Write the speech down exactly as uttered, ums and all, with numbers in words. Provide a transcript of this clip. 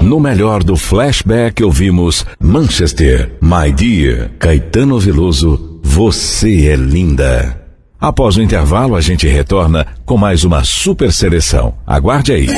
No melhor do flashback ouvimos Manchester, My Dear, Caetano Veloso, Você é Linda. Após o intervalo a gente retorna com mais uma super seleção. Aguarde aí.